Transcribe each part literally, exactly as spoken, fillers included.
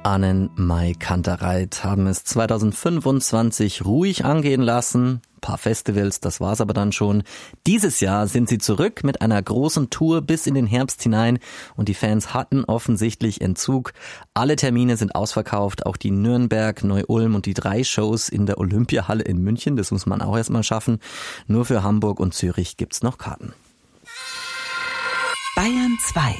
Annen Mai Kantereit haben es zwanzig fünfundzwanzig ruhig angehen lassen. Ein paar Festivals, das war's aber dann schon. Dieses Jahr sind sie zurück mit einer großen Tour bis in den Herbst hinein und die Fans hatten offensichtlich Entzug. Alle Termine sind ausverkauft, auch die Nürnberg, Neu-Ulm und die drei Shows in der Olympiahalle in München. Das muss man auch erstmal schaffen. Nur für Hamburg und Zürich gibt's noch Karten. Bayern zwei.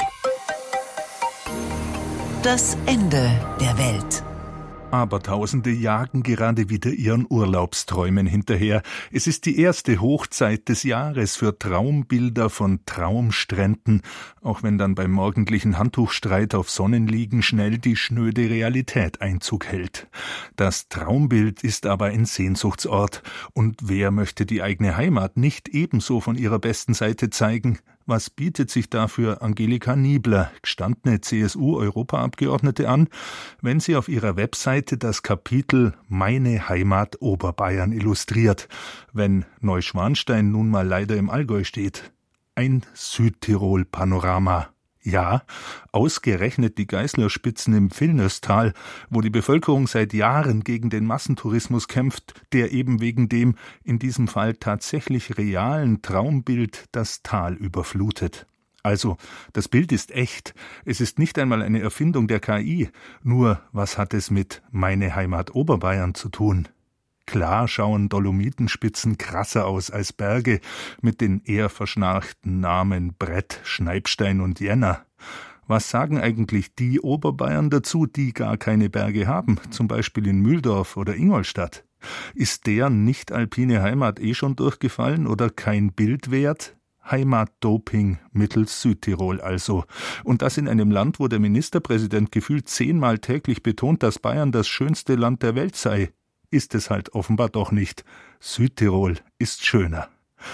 Das Ende der Welt. Abertausende jagen gerade wieder ihren Urlaubsträumen hinterher. Es ist die erste Hochzeit des Jahres für Traumbilder von Traumstränden, auch wenn dann beim morgendlichen Handtuchstreit auf Sonnenliegen schnell die schnöde Realität Einzug hält. Das Traumbild ist aber ein Sehnsuchtsort. Und wer möchte die eigene Heimat nicht ebenso von ihrer besten Seite zeigen? Was bietet sich dafür Angelika Niebler, gestandene C S U-Europaabgeordnete, an, wenn sie auf ihrer Webseite das Kapitel »Meine Heimat Oberbayern« illustriert, wenn Neuschwanstein nun mal leider im Allgäu steht? Ein Südtirol-Panorama. Ja, ausgerechnet die Geißlerspitzen im Villnöstal, wo die Bevölkerung seit Jahren gegen den Massentourismus kämpft, der eben wegen dem in diesem Fall tatsächlich realen Traumbild das Tal überflutet. Also, das Bild ist echt. Es ist nicht einmal eine Erfindung der K I. Nur, was hat es mit »Meine Heimat Oberbayern« zu tun? Klar schauen Dolomitenspitzen krasser aus als Berge mit den eher verschnarchten Namen Brett, Schneibstein und Jenner. Was sagen eigentlich die Oberbayern dazu, die gar keine Berge haben, zum Beispiel in Mühldorf oder Ingolstadt? Ist deren nicht-alpine Heimat eh schon durchgefallen oder kein Bild wert? Heimatdoping mittels Südtirol also. Und das in einem Land, wo der Ministerpräsident gefühlt zehnmal täglich betont, dass Bayern das schönste Land der Welt sei. Ist es halt offenbar doch nicht. Südtirol ist schöner.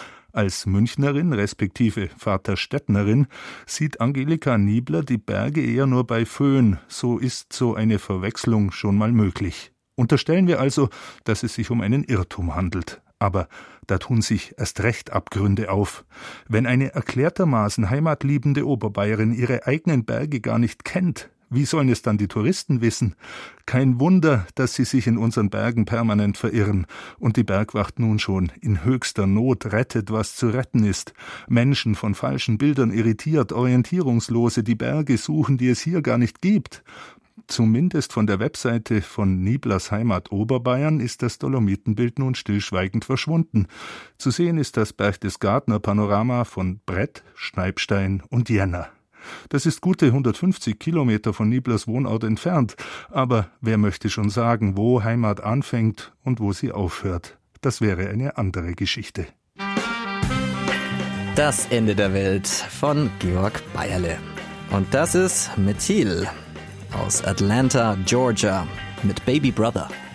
Als Münchnerin, respektive Vaterstädtnerin, sieht Angelika Niebler die Berge eher nur bei Föhn. So ist so eine Verwechslung schon mal möglich. Unterstellen wir also, dass es sich um einen Irrtum handelt. Aber da tun sich erst recht Abgründe auf. Wenn eine erklärtermaßen heimatliebende Oberbayerin ihre eigenen Berge gar nicht kennt, wie sollen es dann die Touristen wissen? Kein Wunder, dass sie sich in unseren Bergen permanent verirren und die Bergwacht nun schon in höchster Not rettet, was zu retten ist. Menschen von falschen Bildern irritiert, Orientierungslose die Berge suchen, die es hier gar nicht gibt. Zumindest von der Webseite von Nieblers Heimat Oberbayern ist das Dolomitenbild nun stillschweigend verschwunden. Zu sehen ist das Berchtesgadener-Panorama von Brett, Schneibstein und Jenner. Das ist gute hundertfünfzig Kilometer von Nieblers Wohnort entfernt, aber wer möchte schon sagen, wo Heimat anfängt und wo sie aufhört? Das wäre eine andere Geschichte. Das Ende der Welt von Georg Bayerle. Und das ist Methil aus Atlanta, Georgia mit Baby Brother.